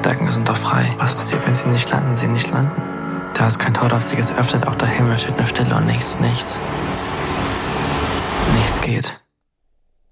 Decken sind doch frei. Was passiert, wenn sie nicht landen? Sie nicht landen. Da ist kein Tor, das sich jetzt öffnet. Auch der Himmel steht nur Stille und nichts. Nichts geht.